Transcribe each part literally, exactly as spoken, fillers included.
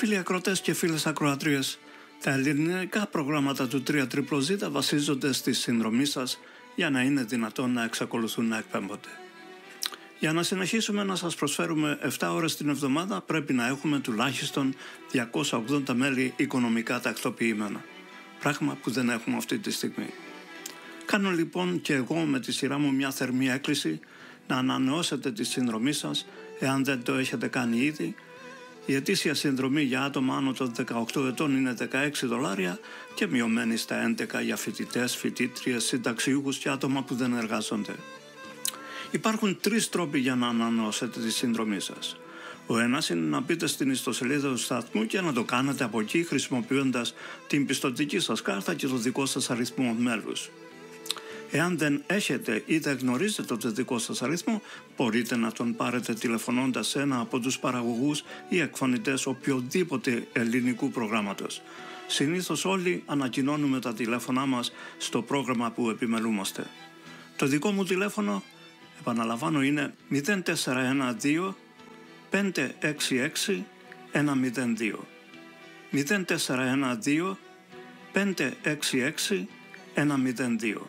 Φίλοι ακροατές και φίλες ακροατρίες, τα ελληνικά προγράμματα του τρία ζέτα βασίζονται στη συνδρομή σας για να είναι δυνατόν να εξακολουθούν να εκπέμπονται. Για να συνεχίσουμε να σας προσφέρουμε επτά ώρες την εβδομάδα πρέπει να έχουμε τουλάχιστον διακόσια ογδόντα μέλη οικονομικά τακτοποιημένα, πράγμα που δεν έχουμε αυτή τη στιγμή. Κάνω λοιπόν και εγώ με τη σειρά μου μια θερμή έκκληση να ανανεώσετε τη συνδρομή σας εάν δεν το έχετε κάνει ήδη. Η ετήσια συνδρομή για άτομα άνω των δεκαοκτώ ετών είναι δεκαέξι δολάρια και μειωμένη στα έντεκα για φοιτητές, φοιτήτριες, συνταξιούχους και άτομα που δεν εργάζονται. Υπάρχουν τρεις τρόποι για να ανανεώσετε τη συνδρομή σας. Ο ένας είναι να μπείτε στην ιστοσελίδα του σταθμού και να το κάνετε από εκεί χρησιμοποιώντας την πιστωτική σας κάρτα και το δικό σας αριθμό μέλους. Εάν δεν έχετε ή δεν γνωρίζετε το δικό σας αριθμό, μπορείτε να τον πάρετε τηλεφωνώντας σε ένα από τους παραγωγούς ή εκφωνητές οποιοδήποτε ελληνικού προγράμματος. Συνήθως όλοι ανακοινώνουμε τα τηλέφωνά μας στο πρόγραμμα που επιμελούμαστε. Το δικό μου τηλέφωνο, επαναλαμβάνω, είναι μηδέν τέσσερα ένα δύο πέντε έξι έξι ένα μηδέν δύο. μηδέν τέσσερα ένα δύο πέντε έξι έξι ένα μηδέν δύο.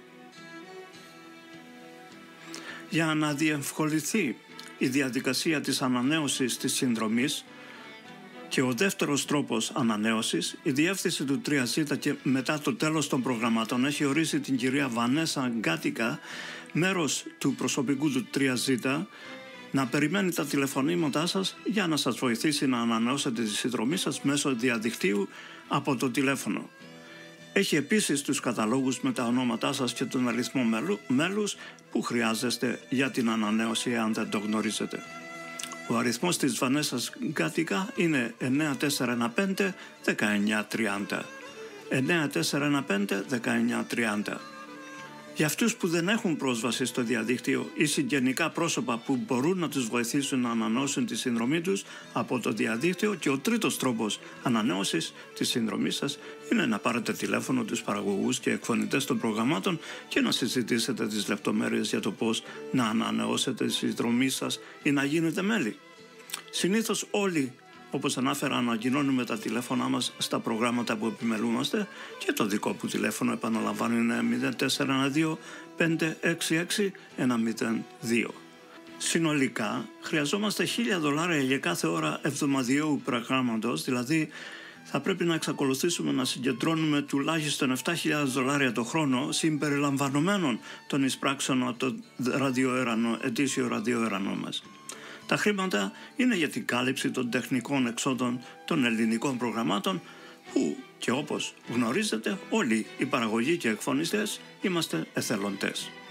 Για να διευκολυνθεί η διαδικασία της ανανέωσης της συνδρομής και ο δεύτερος τρόπος ανανέωσης, η διεύθυνση του τρία ζέτα και μετά το τέλος των προγραμμάτων έχει ορίσει την κυρία Βανέσα Γκάτικα, μέρος του προσωπικού του τρία ζέτα, να περιμένει τα τηλεφωνήματά σας για να σας βοηθήσει να ανανεώσετε τη συνδρομή σας μέσω διαδικτύου από το τηλέφωνο. Έχει επίσης τους καταλόγους με τα ονόματά σας και τον αριθμό μέλους που χρειάζεστε για την ανανέωση αν δεν το γνωρίζετε. Ο αριθμός της Βανέσας Γκάτικα είναι εννέα τέσσερα ένα πέντε δεκαεννιά τριάντα. εννέα τέσσερα ένα πέντε δεκαεννιά τριάντα. Για αυτούς που δεν έχουν πρόσβαση στο διαδίκτυο ή συγγενικά πρόσωπα που μπορούν να τους βοηθήσουν να ανανεώσουν τη συνδρομή τους από το διαδίκτυο, και ο τρίτος τρόπος ανανέωσης της συνδρομής σας είναι να πάρετε τηλέφωνο τους παραγωγούς και εκφωνητές των προγραμμάτων και να συζητήσετε τις λεπτομέρειες για το πώς να ανανεώσετε τη συνδρομή σας ή να γίνετε μέλη. Συνήθως όλοι, όπως ανάφερα, ανακοινώνουμε τα τηλέφωνά μας στα προγράμματα που επιμελούμαστε και το δικό μου τηλέφωνο, επαναλαμβάνω, είναι μηδέν τέσσερα ένα δύο πέντε έξι έξι ένα μηδέν δύο. Συνολικά χρειαζόμαστε χίλια δολάρια για κάθε ώρα εβδομαδιαίου προγράμματος, δηλαδή θα πρέπει να εξακολουθήσουμε να συγκεντρώνουμε τουλάχιστον επτά χιλιάδες δολάρια το χρόνο συμπεριλαμβανομένων των εισπράξεων από το ραδιοέρανο, ετήσιο ραδιοέρανο μας. Τα χρήματα είναι για την κάλυψη των τεχνικών εξόδων των ελληνικών προγραμμάτων που, και όπως γνωρίζετε, όλοι οι παραγωγοί και εκφωνιστές είμαστε εθελοντές.